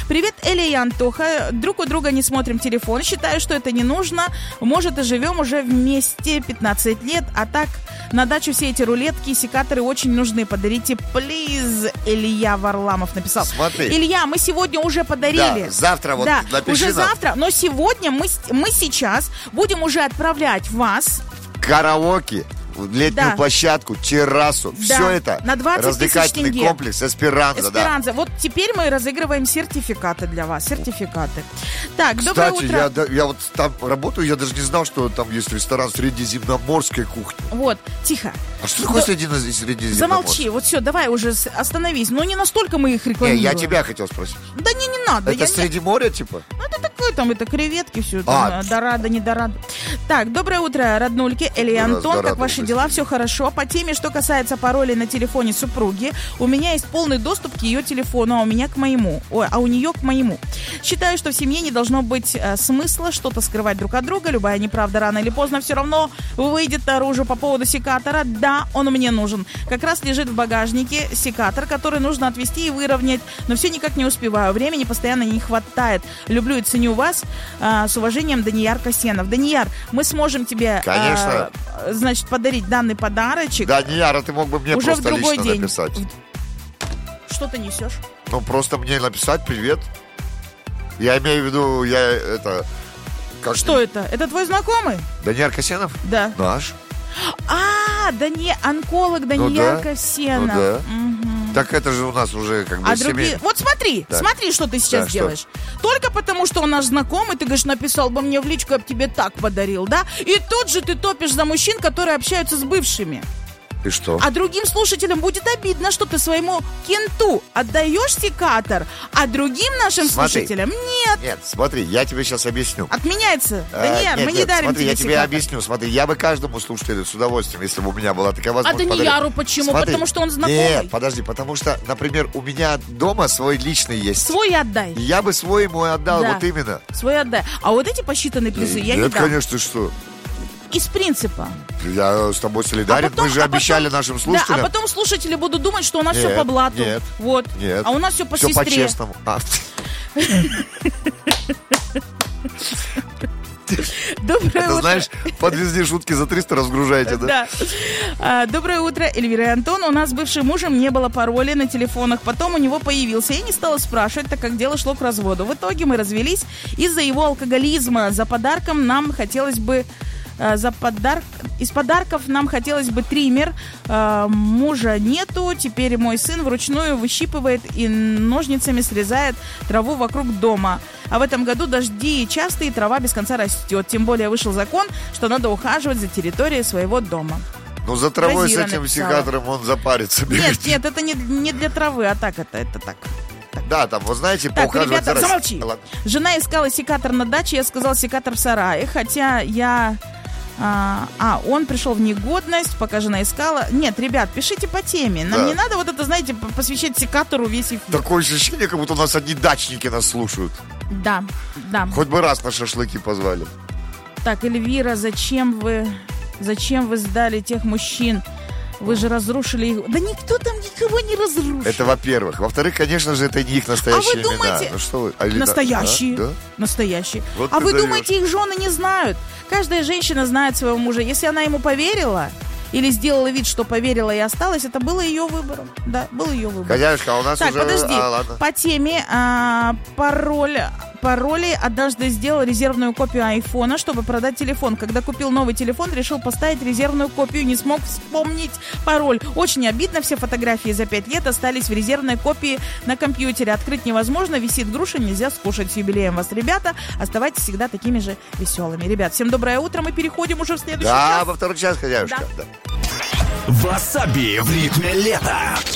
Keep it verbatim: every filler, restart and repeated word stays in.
Привет, Эля и Антоха. Друг у друга не смотрим телефон. Считаю, что это не нужно. Может, и живем уже вместе пятнадцать лет. А так, на дачу все эти рулетки и секаторы очень нужны. Подарите, плиз. Илья Варламов написал. Смотри. Илья, мы сегодня уже подарили. Да, завтра вот да, напиши уже нам. завтра. Но сегодня мы, мы сейчас будем уже отправлять вас... Караоке, летнюю да. площадку, террасу, да. все это на развлекательный комплекс Эсперанза. Эсперанза. Да. Вот теперь мы разыгрываем сертификаты для вас. Сертификаты. Так, Кстати, доброе утро. я, да, я вот там работаю, я даже не знал, что там есть ресторан средиземноморской кухни. Вот, тихо. А что такое До... средиземноморская? Замолчи, вот все, давай уже остановись. Ну, не настолько мы их рекламируем. Не, я тебя хотел спросить. Да не, не надо. Это я среди не... моря, типа? Ну, это такое там, это креветки, все. А. Дорадо, не дорадо. Так, доброе утро, роднульки. Эля и Антон, как ваши дела? Все хорошо. По теме, что касается паролей на телефоне супруги, у меня есть полный доступ к ее телефону, а у меня к моему. Ой, а у нее к моему. Считаю, что в семье не должно быть э, смысла что-то скрывать друг от друга. Любая неправда рано или поздно все равно выйдет наружу. По поводу секатора, да, он мне нужен. Как раз лежит в багажнике секатор, который нужно отвезти и выровнять, но все никак не успеваю. Времени постоянно не хватает. Люблю и ценю вас. Э, с уважением, Данияр Касьянов. Данияр, мы сможем тебе Конечно. Э, значит, подарить данный подарочек. Данияр, а ты мог бы мне уже просто в другой лично день. написать. Что ты несешь? Ну, просто мне написать привет. Я имею в виду, я это... Как Что не... это? Это твой знакомый? Данияр Касьянов? Да. Наш. А, Дани... онколог Данияр ну, да. Касьянов. Ну, да. Угу. Так это же у нас уже как бы А семей... другие... Вот смотри, да. смотри, что ты сейчас да, делаешь. Что? Только потому, что он наш знакомый, ты, говоришь, написал бы мне в личку, я бы тебе так подарил, да? И тут же ты топишь за мужчин, которые общаются с бывшими. И что? А другим слушателям будет обидно, что ты своему кенту отдаешь секатор, а другим нашим смотри. слушателям нет. Нет, смотри, я тебе сейчас объясню. Отменяется. А, Данияр, нет, мы нет, не дарим смотри, тебе я тебе секатор. объясню. Смотри, я бы каждому слушателю с удовольствием, если бы у меня была такая А возможность. Данияру подарить. почему? Смотри, Потому что он знакомый. Нет, подожди, потому что, например, у меня дома свой личный есть. Свой отдай. Я бы свой ему отдал, Да. вот именно. Свой отдай. А вот эти посчитанные плюсы я не Нет, дам. конечно, что? Из принципа. Я с тобой солидарен. А потом- Мы же а обещали потом- нашим слушателям. Да, а потом слушатели будут думать, что у нас Нет, все по блату. нет, Вот. Нет. А у нас все по Все сестре. по-честному. А. Доброе Это, утро. знаешь, подвезли шутки за триста, разгружаете, да? Да. А, доброе утро, Эльвира и Антон. У нас с бывшим мужем не было пароля на телефонах. Потом у него появился. Я не стала спрашивать, так как дело шло к разводу. В итоге мы развелись из-за его алкоголизма. За подарком нам хотелось бы... э, За подарок... Из подарков нам хотелось бы триммер. Э, Мужа нету. Теперь мой сын вручную выщипывает и ножницами срезает траву вокруг дома. А в этом году дожди частые, и трава без конца растет. Тем более вышел закон, что надо ухаживать за территорией своего дома. Ну, за травой Бразила с этим написала. секатором он запарится. Нет, нет, это не, не для травы, а так это, это так. Да, там, вы знаете, Так, поухаживать ребята, за рас- замолчи. Ладно. Жена искала секатор на даче, я сказал секатор в сарае, хотя я... А, а, он пришел в негодность, пока жена искала. Нет, ребят, пишите по теме. Нам Да. не надо вот это, знаете, п- посвящать секатору весь эфир. Такое ощущение, как будто у нас одни дачники нас слушают. Да, да. Хоть бы раз на шашлыки позвали. Так, Эльвира, зачем вы... Зачем вы сдали тех мужчин? Вы же разрушили их. Да никто там никого не разрушил. Это во-первых. Во-вторых, конечно же, это не их настоящие А вы думаете- имена. Ну что вы? А или- Настоящие. Да? Да? Настоящие. Вот а ты вы даешь. думаете, их жены не знают? Каждая женщина знает своего мужа. Если она ему поверила или сделала вид, что поверила и осталась, это было ее выбором. Да, был ее выбор. Конечно, а у нас Так, уже... подожди. А, ладно. По теме а, пароль... паролей однажды сделал резервную копию айфона, чтобы продать телефон. Когда купил новый телефон, решил поставить резервную копию, не смог вспомнить пароль. Очень обидно, все фотографии за пять лет остались в резервной копии на компьютере. Открыть невозможно, висит груша, нельзя скушать. С юбилеем вас, ребята. Оставайтесь всегда такими же веселыми. Ребят, всем доброе утро, мы переходим уже в следующий Да, час. во второй час, хозяюшка. Да. Да. Васаби в ритме лета.